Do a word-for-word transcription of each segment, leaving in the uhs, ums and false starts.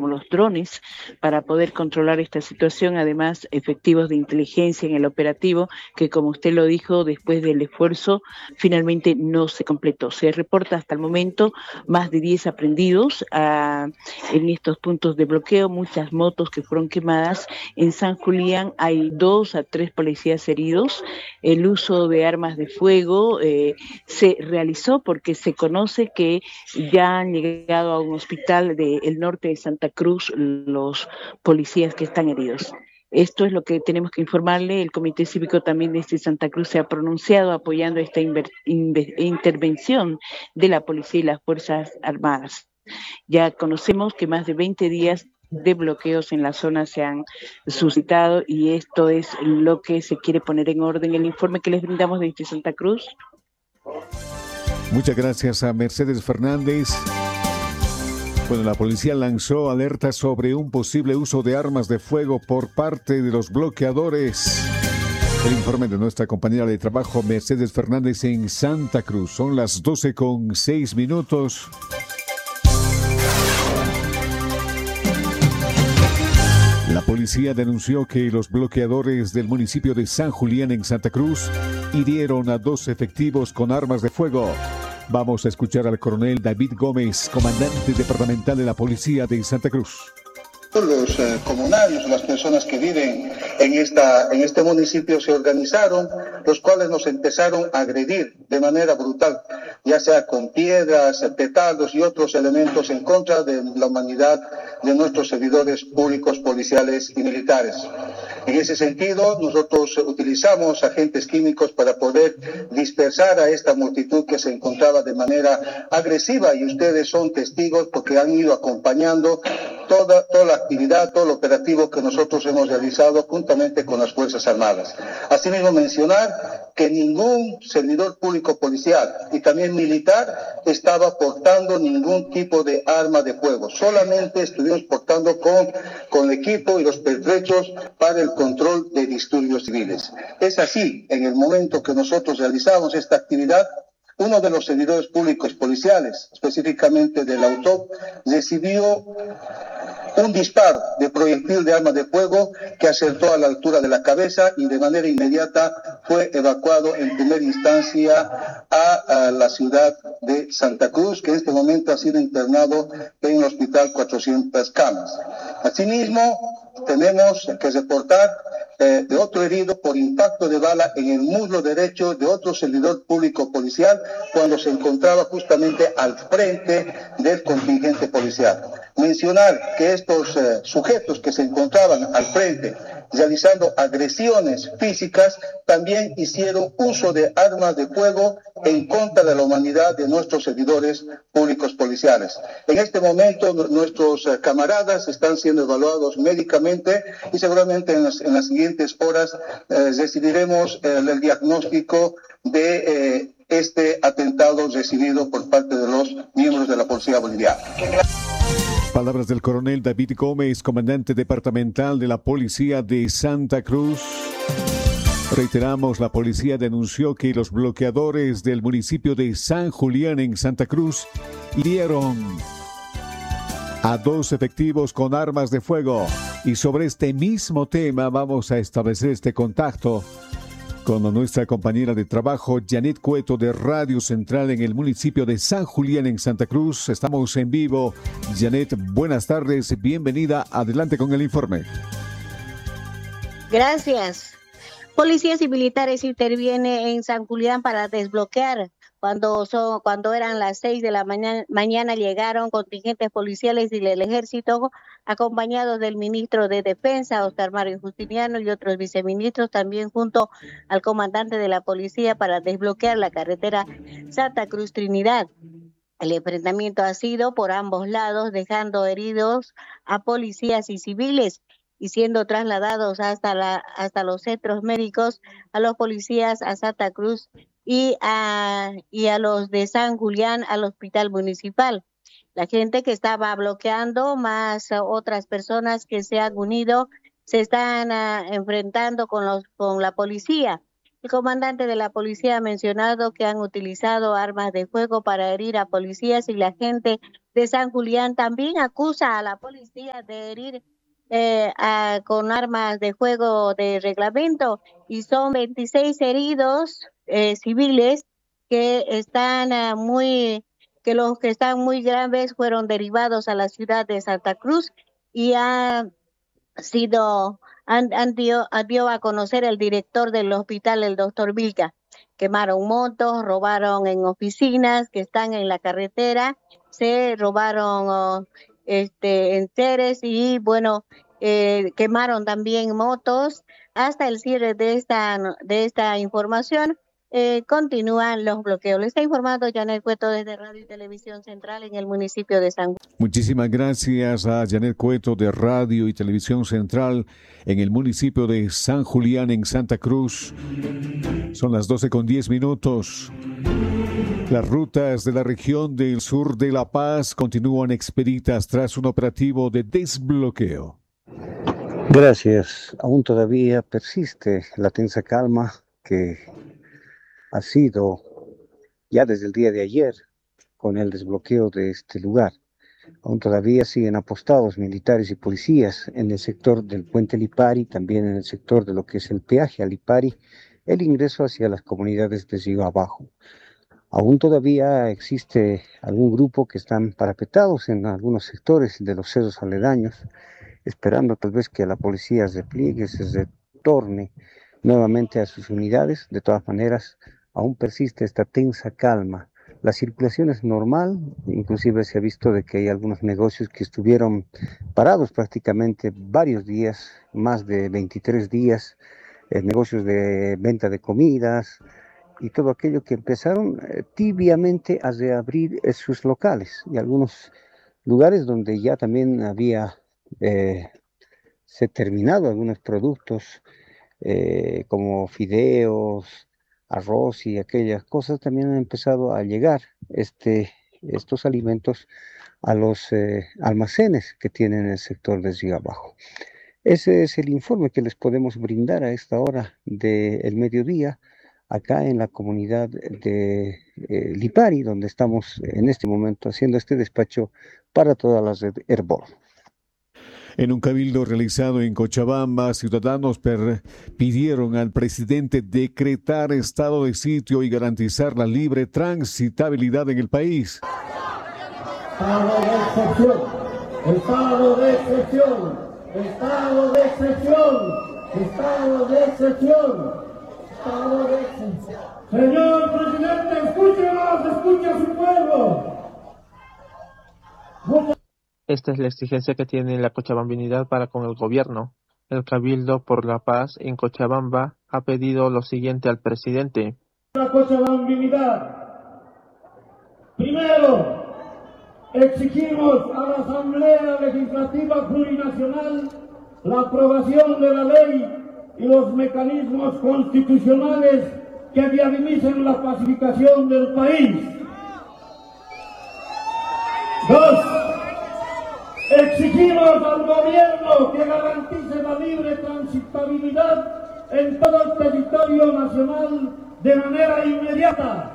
como los drones para poder controlar esta situación, además efectivos de inteligencia en el operativo que, como usted lo dijo, después del esfuerzo finalmente no se completó. Se reporta hasta el momento más de diez aprendidos a, en estos puntos de bloqueo, muchas motos que fueron quemadas. En San Julián hay dos a tres policías heridos. El uso de armas de fuego eh, se realizó porque se conoce que ya han llegado a un hospital del norte de Santa Cruz los policías que están heridos. Esto es lo que tenemos que informarle. El Comité Cívico también de este Santa Cruz se ha pronunciado apoyando esta inver, inver, intervención de la policía y las Fuerzas Armadas. Ya conocemos que más de veinte días de bloqueos en la zona se han suscitado y esto es lo que se quiere poner en orden. El informe que les brindamos desde Santa Cruz. Muchas gracias a Mercedes Fernández. Bueno, la policía lanzó alerta sobre un posible uso de armas de fuego por parte de los bloqueadores. El informe de nuestra compañera de trabajo Mercedes Fernández en Santa Cruz. Son las doce con seis minutos. La policía denunció que los bloqueadores del municipio de San Julián en Santa Cruz hirieron a dos efectivos con armas de fuego. Vamos a escuchar al coronel David Gómez, comandante departamental de la policía de Santa Cruz. Los eh, comunarios, las personas que viven en, esta, en este municipio se organizaron, los cuales nos empezaron a agredir de manera brutal, ya sea con piedras, petardos y otros elementos en contra de la humanidad de nuestros servidores públicos, policiales y militares. En ese sentido, nosotros utilizamos agentes químicos para poder dispersar a esta multitud que se encontraba de manera agresiva, y ustedes son testigos porque han ido acompañando toda, toda la actividad, todo el operativo que nosotros hemos realizado juntamente con las Fuerzas Armadas. Asimismo, mencionar que ningún servidor público policial y también militar estaba portando ningún tipo de arma de fuego. Solamente estuvimos portando con, con el equipo y los pertrechos para el control de disturbios civiles. Es así, en el momento que nosotros realizamos esta actividad, uno de los servidores públicos policiales, específicamente del AUTOP, recibió un disparo de proyectil de arma de fuego que acertó a la altura de la cabeza y de manera inmediata fue evacuado en primera instancia a, a la ciudad de Santa Cruz, que en este momento ha sido internado en el hospital cuatrocientas camas. Asimismo, tenemos que reportar eh, de otro herido por impacto de bala en el muslo derecho de otro servidor público policial cuando se encontraba justamente al frente del contingente policial. Mencionar que estos eh, sujetos que se encontraban al frente realizando agresiones físicas también hicieron uso de armas de fuego en contra de la humanidad de nuestros servidores públicos policiales. En este momento nuestros eh, camaradas están siendo evaluados médicamente y seguramente en las, en las siguientes horas eh, recibiremos eh, el diagnóstico de eh, este atentado recibido por parte de los miembros de la Policía Boliviana. Palabras del coronel David Gómez, comandante departamental de la Policía de Santa Cruz. Reiteramos, la policía denunció que los bloqueadores del municipio de San Julián en Santa Cruz hirieron a dos efectivos con armas de fuego. Y sobre este mismo tema vamos a establecer este contacto con nuestra compañera de trabajo, Janet Cueto, de Radio Central en el municipio de San Julián, en Santa Cruz. Estamos en vivo. Janet, buenas tardes, bienvenida. Adelante con el informe. Gracias. Policías y militares intervienen en San Julián para desbloquear. Cuando, son, cuando eran las seis de la mañana, mañana llegaron contingentes policiales y del ejército acompañados del ministro de Defensa, Oscar Mario Justiniano, y otros viceministros, también junto al comandante de la policía para desbloquear la carretera Santa Cruz Trinidad. El enfrentamiento ha sido por ambos lados, dejando heridos a policías y civiles y siendo trasladados hasta, la, hasta los centros médicos a los policías a Santa Cruz y a, y a los de San Julián al hospital municipal. La gente que estaba bloqueando, más otras personas que se han unido, se están uh, enfrentando con, los, con la policía. El comandante de la policía ha mencionado que han utilizado armas de fuego para herir a policías y la gente de San Julián también acusa a la policía de herir eh, a, con armas de fuego de reglamento y son veintiséis heridos eh, civiles que están uh, muy, que los que están muy graves fueron derivados a la ciudad de Santa Cruz y ha sido han, han dio, dio a conocer el director del hospital, el doctor Vilca. Quemaron motos, robaron en oficinas que están en la carretera, se robaron oh, este enseres y bueno, eh, quemaron también motos. Hasta el cierre de esta de esta información eh, continúan los bloqueos. Le está informando Janet Cueto desde Radio y Televisión Central en el municipio de San Juan. Muchísimas gracias a Janet Cueto de Radio y Televisión Central en el municipio de San Julián en Santa Cruz. Son las doce con diez minutos. Las rutas de la región del sur de La Paz continúan expeditas tras un operativo de desbloqueo. Gracias. Aún todavía persiste la tensa calma que ha sido ya desde el día de ayer con el desbloqueo de este lugar. Aún todavía siguen apostados militares y policías en el sector del puente Lipari, también en el sector de lo que es el peaje a Lipari, el ingreso hacia las comunidades de Río Abajo. Aún todavía existe algún grupo que están parapetados en algunos sectores de los cerros aledaños, esperando tal vez que la policía se repliegue, se retorne nuevamente a sus unidades. De todas maneras, aún persiste esta tensa calma. La circulación es normal, inclusive se ha visto de que hay algunos negocios que estuvieron parados prácticamente varios días, más de veintitrés días, eh, negocios de venta de comidas y todo aquello que empezaron eh, tibiamente a reabrir eh, sus locales y algunos lugares donde ya también había eh, se terminado algunos productos eh, como fideos, arroz y aquellas cosas, también han empezado a llegar este, estos alimentos a los eh, almacenes que tienen el sector de Río Abajo. Ese es el informe que les podemos brindar a esta hora del mediodía, acá en la comunidad de eh, Lipari, donde estamos en este momento haciendo este despacho para toda la red Herbol. En un cabildo realizado en Cochabamba, ciudadanos per- pidieron al presidente decretar estado de sitio y garantizar la libre transitabilidad en el país. Estado de excepción, estado de excepción, estado de excepción, estado de excepción, estado de excepción. Señor presidente, escúchenos, escuche a su pueblo. Muchas Esta es la exigencia que tiene la cochabambinidad para con el gobierno. El Cabildo por la Paz en Cochabamba ha pedido lo siguiente al presidente. La cochabambinidad. Primero, exigimos a la Asamblea Legislativa Plurinacional la aprobación de la ley y los mecanismos constitucionales que viabilicen la pacificación del país. Dos, exigimos al gobierno que garantice la libre transitabilidad en todo el territorio nacional de manera inmediata.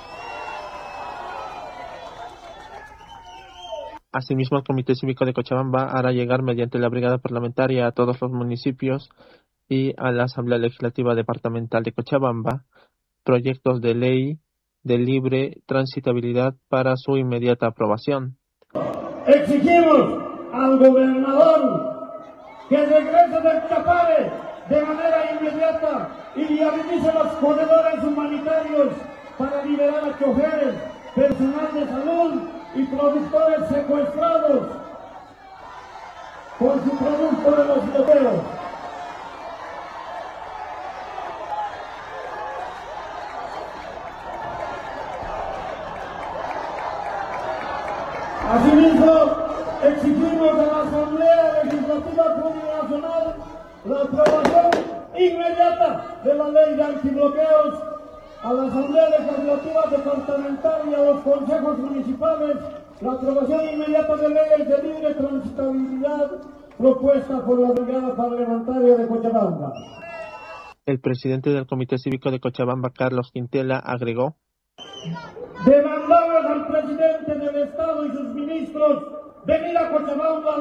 Asimismo, el Comité Cívico de Cochabamba hará llegar mediante la Brigada Parlamentaria a todos los municipios y a la Asamblea Legislativa Departamental de Cochabamba proyectos de ley de libre transitabilidad para su inmediata aprobación. Exigimos al gobernador que regrese del Chapare de manera inmediata y viabilice los corredores humanitarios para liberar a choferes, personal de salud y productores secuestrados por su producto de los bloqueos. Asimismo, exigimos a la Asamblea Legislativa Plurinacional la aprobación inmediata de la ley de antibloqueos, a la Asamblea Legislativa Departamental y a los consejos municipales la aprobación inmediata de leyes de libre transitabilidad propuesta por la Brigada Parlamentaria de Cochabamba. El presidente del Comité Cívico de Cochabamba, Carlos Quintela, agregó: demandamos al presidente del Estado y sus ministros venir a Cochabamba